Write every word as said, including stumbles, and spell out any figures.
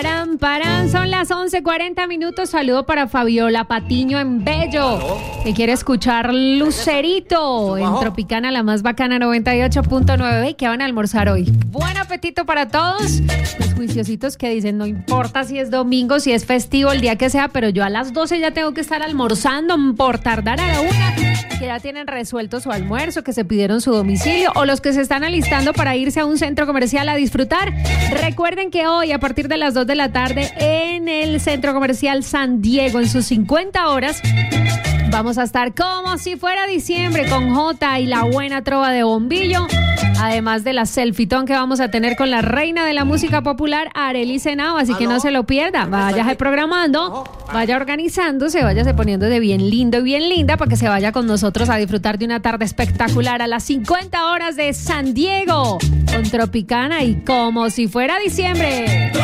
Paran, paran, son las once cuarenta minutos. Saludo para Fabiola Patiño en Bello, que quiere escuchar Lucerito en Tropicana, la más bacana, noventa y ocho punto nueve. ¿Y qué van a almorzar hoy? Buen apetito para todos. Los juiciositos que dicen, no importa si es domingo, si es festivo, el día que sea, pero yo a las doce ya tengo que estar almorzando por tardar a la una, que ya tienen resuelto su almuerzo, que se pidieron su domicilio, o los que se están alistando para irse a un centro comercial a disfrutar. Recuerden que hoy, a partir de las dos de la tarde, en el Centro Comercial San Diego, en sus cincuenta horas, vamos a estar como si fuera diciembre con Jota y la buena trova de Bombillo, además de la selfitón que vamos a tener con la reina de la música popular, Arely Senao, así que no se lo pierda. Váyase programando, vaya organizándose, váyase poniendo de bien lindo y bien linda para que se vaya con nosotros a disfrutar de una tarde espectacular a las cincuenta horas de San Diego con Tropicana y como si fuera diciembre.